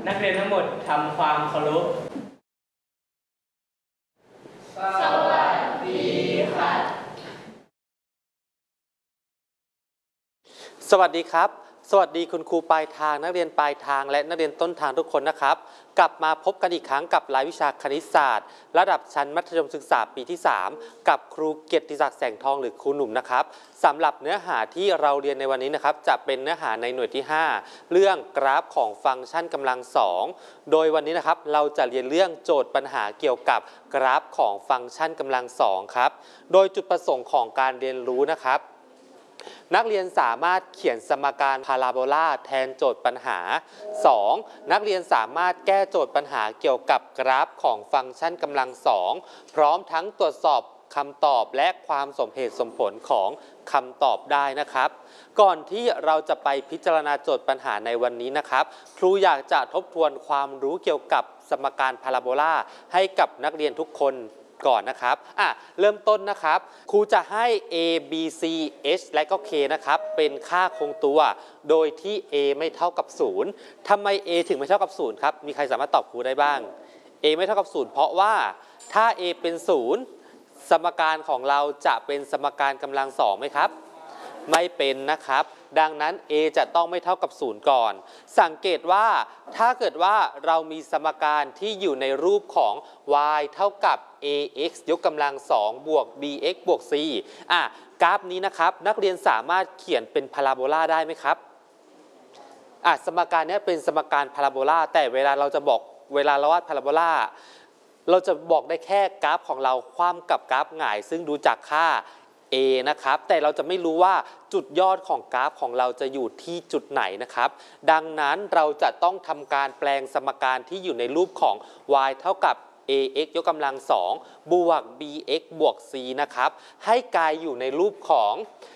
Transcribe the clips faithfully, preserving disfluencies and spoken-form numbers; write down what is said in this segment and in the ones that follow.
นักเรียนทั้งหมดทำความเคารพสวัสดีค่ะสวัสดีครับสวัสดีคุณครูปลายทางนักเรียนปลายทางและนักเรียนต้นทางทุกคนนะครับกลับมาพบกันอีกครั้งกับรายวิชาคณิตศาสตร์ระดับชั้นมัธยมศึกษาปีที่สามกับครูเกียรติศักดิ์แสงทองหรือครูหนุ่มนะครับสำหรับเนื้อหาที่เราเรียนในวันนี้นะครับจะเป็นเนื้อหาในหน่วยที่ห้าเรื่องกราฟของฟังก์ชันกำลังสองโดยวันนี้นะครับเราจะเรียนเรื่องโจทย์ปัญหาเกี่ยวกับกราฟของฟังก์ชันกำลังสองครับโดยจุดประสงค์ของการเรียนรู้นะครับนักเรียนสามารถเขียนสมการพาราโบลาแทนโจทย์ปัญหา สอง. นักเรียนสามารถแก้โจทย์ปัญหาเกี่ยวกับกราฟของฟังก์ชันกำลังสองพร้อมทั้งตรวจสอบคำตอบและความสมเหตุสมผลของคำตอบได้นะครับก่อนที่เราจะไปพิจารณาโจทย์ปัญหาในวันนี้นะครับครูอยากจะทบทวนความรู้เกี่ยวกับสมการพาราโบลาให้กับนักเรียนทุกคนก่อนนะครับอ่ะเริ่มต้นนะครับครูจะให้ a b c h และก็ k นะครับเป็นค่าคงตัวโดยที่ a ไม่เท่ากับศูนย์ทำไม a ถึงไม่เท่ากับศูนย์ครับมีใครสามารถตอบครูได้บ้าง a ไม่เท่ากับศูนย์เพราะว่าถ้า a เป็นศูนย์สมการของเราจะเป็นสมการกำลังสองไหมครับไม่เป็นนะครับดังนั้น a จะต้องไม่เท่ากับศูนย์ก่อนสังเกตว่าถ้าเกิดว่าเรามีสมการที่อยู่ในรูปของ y เท่ากับ ax ยกกำลังสองบวก bx บวก c อ่ะกราฟนี้นะครับนักเรียนสามารถเขียนเป็นพาราโบลาได้ไหมครับอ่ะสมการนี้เป็นสมการพาราโบลาแต่เวลาเราจะบอกเวลาเราวาดพาราโบลาเราจะบอกได้แค่กราฟของเราคว่ำกับกราฟหงายซึ่งดูจากค่าA นะครับแต่เราจะไม่รู้ว่าจุดยอดของกราฟของเราจะอยู่ที่จุดไหนนะครับดังนั้นเราจะต้องทำการแปลงสมการที่อยู่ในรูปของ y เท่ากับ ax ยกกำลังสองบวก bx บวก c นะครับให้กลายอยู่ในรูปของ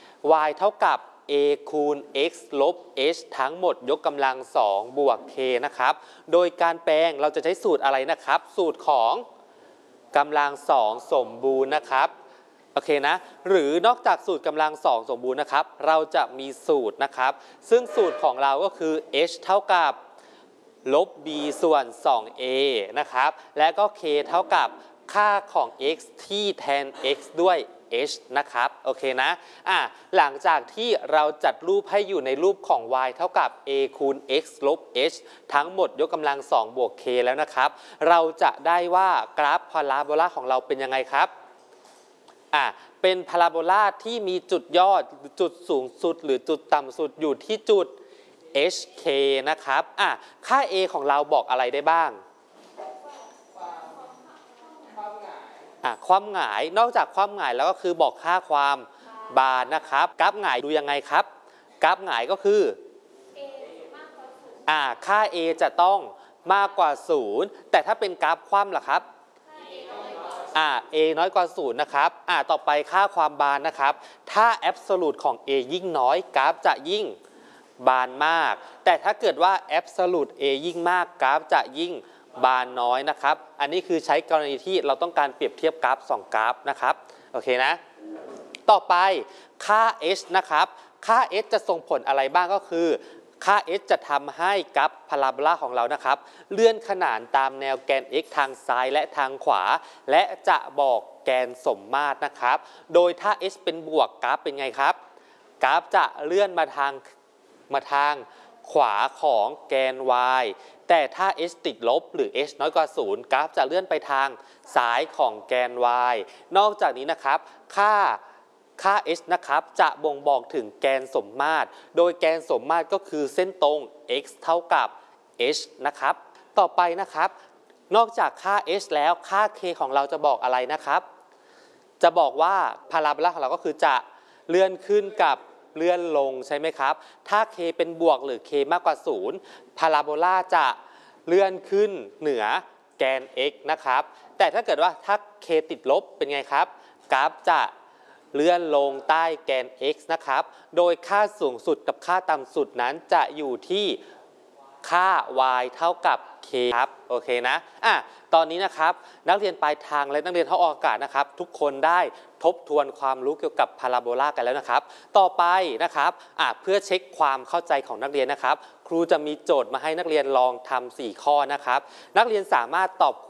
y เท่ากับ a คูณ x ลบ h ทั้งหมดยกกำลังสองบวก k นะครับโดยการแปลงเราจะใช้สูตรอะไรนะครับสูตรของกำลังสองสมบูรณ์นะครับโอเคนะหรือนอกจากสูตรกำลังสองสมบูรณ์นะครับเราจะมีสูตรนะครับซึ่งสูตรของเราก็คือ h เท่ากับลบ b ส่วน สอง a นะครับและก็ k เท่ากับค่าของ x ที่แทน x ด้วย h นะครับโอเคนะอ่ะหลังจากที่เราจัดรูปให้อยู่ในรูปของ y เท่ากับ a คูณ x ลบ h ทั้งหมดยกกำลังสองบวก k แล้วนะครับเราจะได้ว่ากราฟพาราโบลาของเราเป็นยังไงครับอ่ะเป็นพาราโบลาที่มีจุดยอดจุดสูงสุดหรือจุดต่ำสุดอยู่ที่จุด hk นะครับอ่ะค่า a ของเราบอกอะไรได้บ้างอ่ะความหงายนอกจากความหงายแล้วก็คือบอกค่าความบานนะครับกราฟหงายดูยังไงครับกราฟหงายก็คืออ่ะค่า a จะต้องมากกว่าศูนย์แต่ถ้าเป็นกราฟคว่ำล่ะครับอ่า a น้อยกว่าศูนย์นะครับอ่าต่อไปค่าความบานนะครับถ้า absolute ของ a ยิ่งน้อยกราฟจะยิ่งบานมากแต่ถ้าเกิดว่า absolute a ยิ่งมากกราฟจะยิ่งบานน้อยนะครับอันนี้คือใช้กรณีที่เราต้องการเปรียบเทียบกราฟสองกราฟนะครับโอเคนะต่อไปค่า h นะครับค่า h จะส่งผลอะไรบ้างก็คือค่า h จะทำให้กราฟพาราโบลาของเรานะครับเลื่อนขนานตามแนวแกน x ทางซ้ายและทางขวาและจะบอกแกนสมมาตรนะครับโดยถ้า h เป็นบวกกราฟเป็นไงครับกราฟจะเลื่อนมาทางมาทางขวาของแกน y แต่ถ้า h ติดลบหรือ h น้อยกว่าศูนย์กราฟจะเลื่อนไปทางซ้ายของแกน y นอกจากนี้นะครับค่าค่า h นะครับจะบ่งบอกถึงแกนสมมาตรโดยแกนสมมาตรก็คือเส้นตรง x เท่ากับ h นะครับต่อไปนะครับนอกจากค่า h แล้วค่า k ของเราจะบอกอะไรนะครับจะบอกว่าพาราโบลาของเราก็คือจะเลื่อนขึ้นกับเลื่อนลงใช่ไหมครับถ้า k เป็นบวกหรือ k มากกว่าศูนย์พาราโบลาจะเลื่อนขึ้นเหนือแกน x นะครับแต่ถ้าเกิดว่าถ้า k ติดลบเป็นไงครับกราฟจะเลื่อนลงใต้แกน x นะครับโดยค่าสูงสุดกับค่าต่ำสุดนั้นจะอยู่ที่ค่า y เท่ากับ k ครับโอเคนะอ่ะตอนนี้นะครับนักเรียนปลายทางและนักเรียนท่าอากาศนะครับทุกคนได้ทบทวนความรู้เกี่ยวกับพาราโบลากันแล้วนะครับต่อไปนะครับอ่ะเพื่อเช็คความเข้าใจของนักเรียนนะครับคครูจะมีโจทย์มาให้นักเรียนลองทำสี่ข้อนะครับนักเรียนสามารถตอบ